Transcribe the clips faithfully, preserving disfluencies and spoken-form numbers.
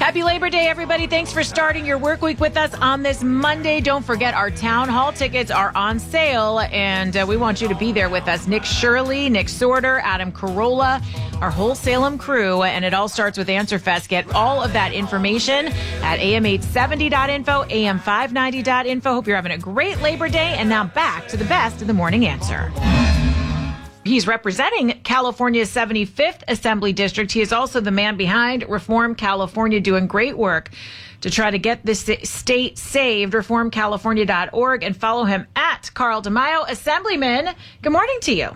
Happy Labor Day, everybody. Thanks for starting your work week with us on this Monday. Don't forget our town hall tickets are on sale, and uh, we want you to be there with us. Nick Shirley, Nick Sorter, Adam Carolla, our whole Salem crew, and it all starts with Answer Fest. Get all of that information at A M eight seventy dot info, A M five ninety dot info. Hope you're having a great Labor Day, and now back to the best of the morning answer. He's representing California's seventy-fifth Assembly District. He is also the man behind Reform California, doing great work to try to get this state saved. reform california dot org, and follow him at Carl DeMaio. Assemblyman, good morning to you.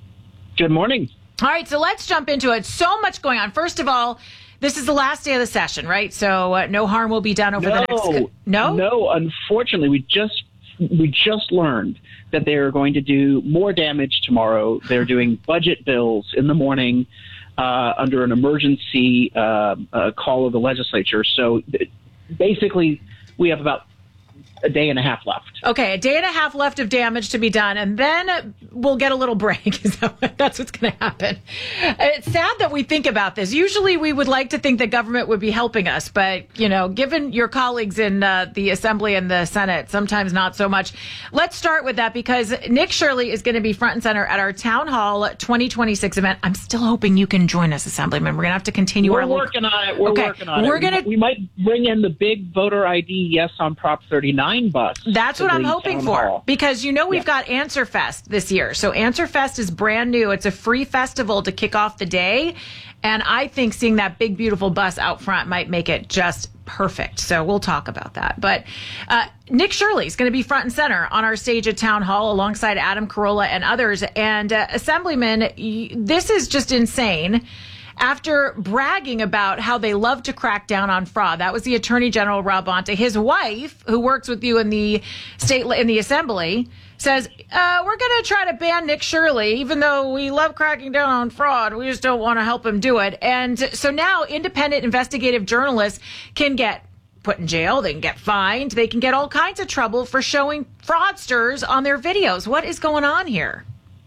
Good morning. All right, so let's jump into it. So much going on. First of all, this is the last day of the session, right? So uh, no harm will be done over no, the next... No? No, unfortunately, we just we just learned that they're going to do more damage tomorrow. They're doing budget bills in the morning uh, under an emergency uh, uh, call of the legislature. So th- basically, we have about a day and a half left. Okay, a day and a half left of damage to be done, and then we'll get a little break. Is that what, that's what's going to happen. It's sad that we think about this. Usually we would like to think that government would be helping us, but, you know, given your colleagues in uh, the Assembly and the Senate, sometimes not so much. Let's start with that, because Nick Shirley is going to be front and center at our Town Hall twenty twenty-six event. I'm still hoping you can join us, Assemblyman. We're going to have to continue We're our... We're working on it. We're okay. working on We're it. Gonna... We might bring in the big voter I D Yes on Prop thirty-nine bus. That's what I'm hoping for, hall. because, you know, we've yeah. got Answer Fest this year. So Answer Fest is brand new. It's a free festival to kick off the day. And I think seeing that big, beautiful bus out front might make it just perfect. So we'll talk about that. But uh, Nick Shirley is going to be front and center on our stage at Town Hall alongside Adam Carolla and others. And uh, Assemblyman, y- this is just insane. After bragging about how they love to crack down on fraud, that was the Attorney General Rob Bonta. His wife, who works with you in the state in the Assembly, says uh, we're going to try to ban Nick Shirley, even though we love cracking down on fraud. We just don't want to help him do it. And so now independent investigative journalists can get put in jail. They can get fined. They can get all kinds of trouble for showing fraudsters on their videos. What is going on here?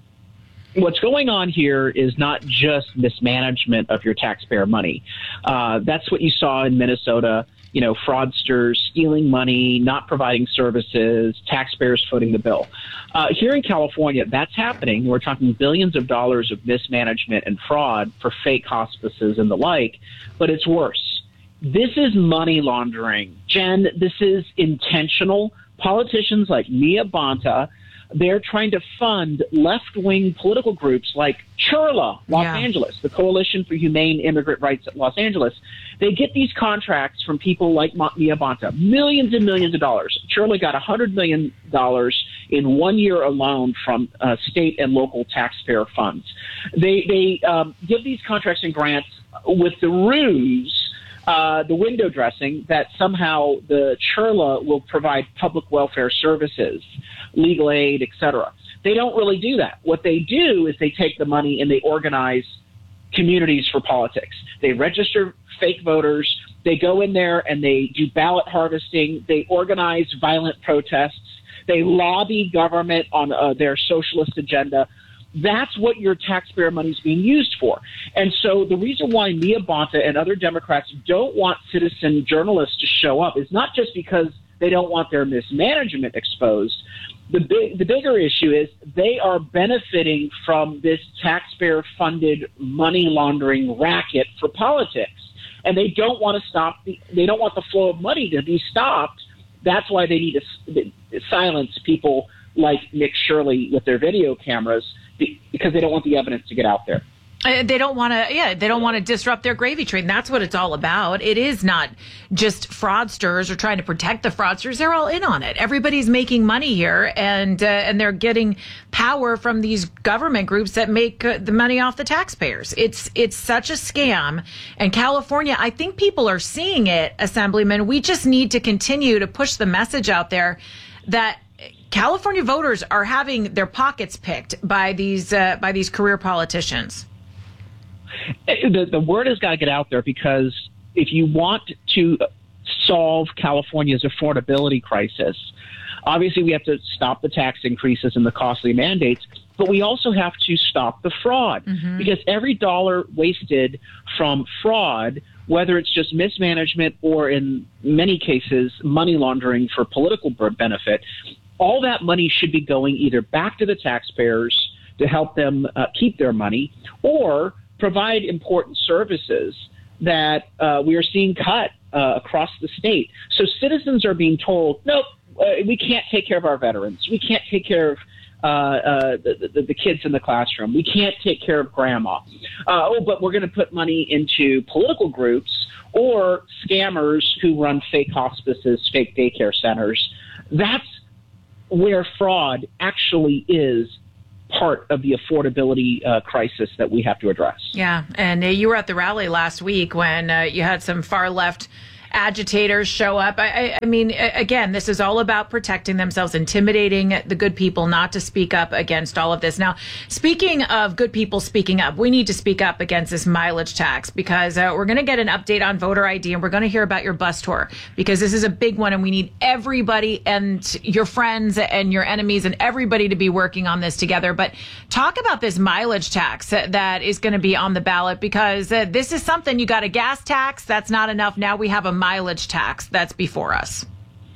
What's going on here is not just mismanagement of your taxpayer money. Uh, that's what you saw in Minnesota, you know, fraudsters stealing money, not providing services, taxpayers footing the bill. Uh, here in California, that's happening. We're talking billions of dollars of mismanagement and fraud for fake hospices and the like, but it's worse. This is money laundering. Jen, this is intentional. Politicians like Mia Bonta, they're trying to fund left-wing political groups like CHURLA, Los yeah. Angeles, the Coalition for Humane Immigrant Rights at Los Angeles. They get these contracts from people like Mia Bonta, millions and millions of dollars. CHURLA got one hundred million dollars in one year alone from uh, state and local taxpayer funds. They, they um, give these contracts and grants with the ruse Uh, the window dressing that somehow the CHURLA will provide public welfare services, legal aid, et cetera. They don't really do that. What they do is they take the money and they organize communities for politics. They register fake voters. They go in there and they do ballot harvesting. They organize violent protests. They lobby government on uh, their socialist agenda. That's what your taxpayer money is being used for. And so the reason why Mia Bonta and other Democrats don't want citizen journalists to show up is not just because they don't want their mismanagement exposed. The big, the bigger issue is they are benefiting from this taxpayer-funded money laundering racket for politics. And they don't want to stop the, they don't want the flow of money to be stopped. That's why they need to silence people like Nick Shirley with their video cameras, because they don't want the evidence to get out there. Uh, they don't want to, yeah, they don't want to disrupt their gravy train. That's what it's all about. It is not just fraudsters or trying to protect the fraudsters. They're all in on it. Everybody's making money here, and uh, and they're getting power from these government groups that make uh, the money off the taxpayers. It's it's such a scam. And California, I think people are seeing it, Assemblyman. We just need to continue to push the message out there that California voters are having their pockets picked by these uh, by these career politicians. The, the word has got to get out there, because if you want to solve California's affordability crisis, obviously we have to stop the tax increases and the costly mandates, but we also have to stop the fraud, mm-hmm. because every dollar wasted from fraud whether it's just mismanagement or in many cases money laundering for political benefit, all that money should be going either back to the taxpayers to help them uh, keep their money or provide important services that uh, we are seeing cut uh, across the state. So citizens are being told, nope, uh, we can't take care of our veterans. We can't take care of uh, uh, the, the, the kids in the classroom. We can't take care of grandma. Uh, oh, but we're going to put money into political groups or scammers who run fake hospices, fake daycare centers. That's where fraud actually is part of the affordability uh, crisis that we have to address. Yeah, and uh, you were at the rally last week when uh, you had some far left agitators show up. I, I, I mean, again, this is all about protecting themselves, intimidating the good people not to speak up against all of this. Now, speaking of good people speaking up, we need to speak up against this mileage tax because uh, we're going to get an update on voter I D and we're going to hear about your bus tour because this is a big one and we need everybody and your friends and your enemies and everybody to be working on this together. But talk about this mileage tax that is going to be on the ballot because uh, this is something you got a gas tax. That's not enough. Now we have a mileage tax that's before us.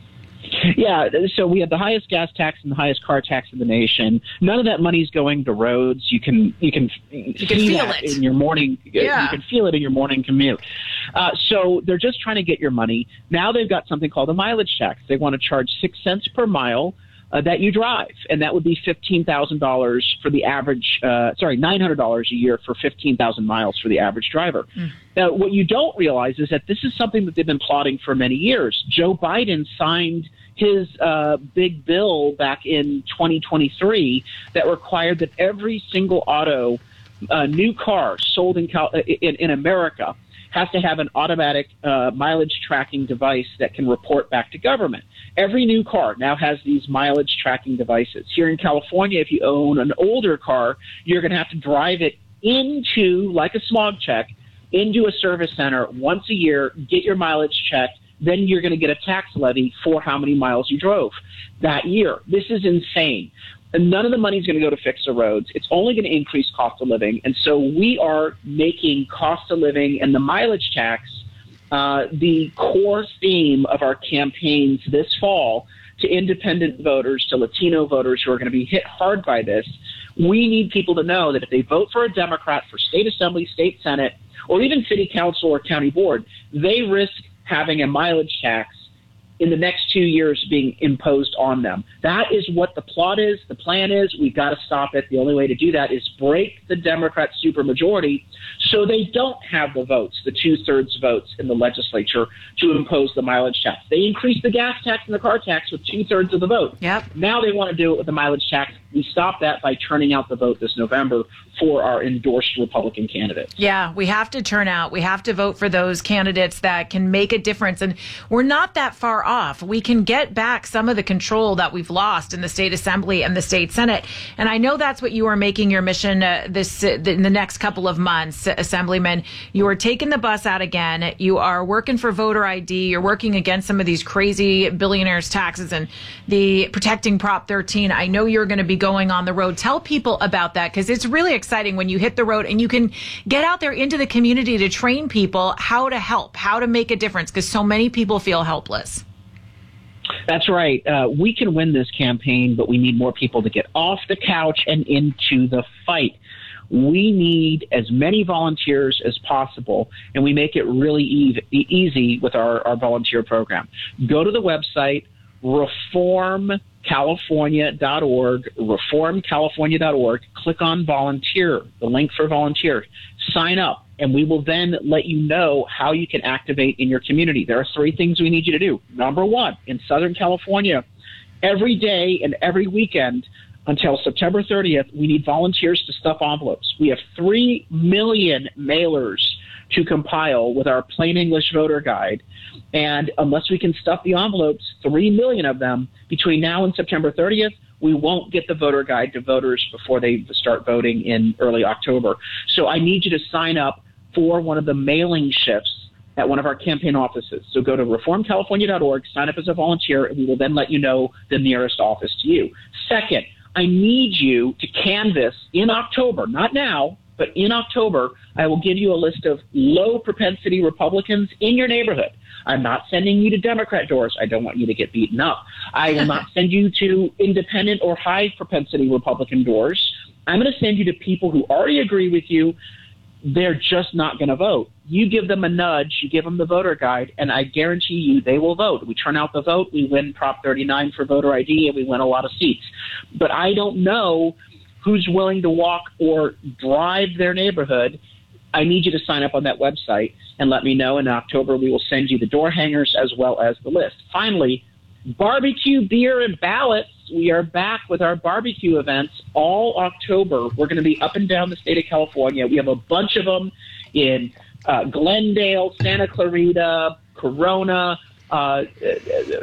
Yeah, so we have the highest gas tax and the highest car tax in the nation. None of that money is going to roads. You can you can, you can see feel that it in your morning. Yeah. You can feel it in your morning commute. Uh, so they're just trying to get your money. Now they've got something called a mileage tax. They want to charge six cents per mile Uh, that you drive, and that would be fifteen thousand dollars for the average, uh, sorry, nine hundred dollars a year for fifteen thousand miles for the average driver. Mm. Now, what you don't realize is that this is something that they've been plotting for many years. Joe Biden signed his uh, big bill back in twenty twenty-three that required that every single auto, uh, new car sold in, Cal- in, in America has to have an automatic uh, mileage tracking device that can report back to government. Every new car now has these mileage tracking devices. Here in California, if you own an older car, you're going to have to drive it into, like a smog check, into a service center once a year, get your mileage checked, then you're going to get a tax levy for how many miles you drove that year. This is insane. And none of the money is going to go to fix the roads. It's only going to increase cost of living. And so we are making cost of living and the mileage tax uh, the core theme of our campaigns this fall to independent voters, to Latino voters who are going to be hit hard by this. We need people to know that if they vote for a Democrat for state assembly, state senate, or even city council or county board, they risk having a mileage tax in the next two years being imposed on them. That is what the plot is. The plan is we've got to stop it. The only way to do that is break the Democrat supermajority so they don't have the votes, the two-thirds votes in the legislature to impose the mileage tax. They increased the gas tax and the car tax with two-thirds of the vote. Yep. Now they want to do it with the mileage tax. We stop that by turning out the vote this November for our endorsed Republican candidates. Yeah, we have to turn out. We have to vote for those candidates that can make a difference. And we're not that far off. We can get back some of the control that we've lost in the state assembly and the state senate. And I know that's what you are making your mission uh, this uh, in the next couple of months, Assemblyman. You are taking the bus out again. You are working for voter I D. You're working against some of these crazy billionaires' taxes and the protecting Prop thirteen. I know you're going to be going on the road. Tell people about that because it's really exciting when you hit the road and you can get out there into the community to train people how to help, how to make a difference because so many people feel helpless. That's right. Uh, we can win this campaign, but we need more people to get off the couch and into the fight. We need as many volunteers as possible, and we make it really e- easy with our, our volunteer program. Go to the website, reform california dot org, reform california dot org. Click on volunteer, the link for volunteer. Sign up, and we will then let you know how you can activate in your community. There are three things we need you to do. Number one, in Southern California, every day and every weekend until September thirtieth, we need volunteers to stuff envelopes. We have three million mailers to compile with our plain English voter guide. And unless we can stuff the envelopes, three million of them, between now and September thirtieth, we won't get the voter guide to voters before they start voting in early October. So I need you to sign up for one of the mailing shifts at one of our campaign offices. So go to reform california dot org, sign up as a volunteer, and we will then let you know the nearest office to you. Second, I need you to canvass in October, not now, But in October, I will give you a list of low propensity Republicans in your neighborhood. I'm not sending you to Democrat doors. I don't want you to get beaten up. I will not send you to independent or high propensity Republican doors. I'm going to send you to people who already agree with you. They're just not going to vote. You give them a nudge, you give them the voter guide, and I guarantee you they will vote. We turn out the vote, we win Prop thirty-nine for voter I D, and we win a lot of seats. But I don't know who's willing to walk or drive their neighborhood. I need you to sign up on that website and let me know. In October, we will send you the door hangers as well as the list. Finally, barbecue, beer, and ballots. We are back with our barbecue events all October. We're going to be up and down the state of California. We have a bunch of them in uh, Glendale, Santa Clarita, Corona, uh,